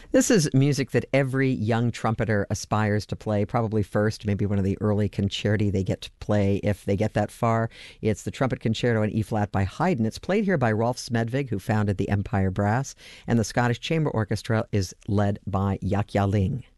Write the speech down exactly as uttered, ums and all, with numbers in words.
This is music that every young trumpeter aspires to play, probably first, maybe one of the early concerti they get to play if they get that far. It's the Trumpet Concerto in E-flat by Haydn. It's played here by Rolf Smedvig, who founded the Empire Brass, and the Scottish Chamber Orchestra is led by Yaqua Ling.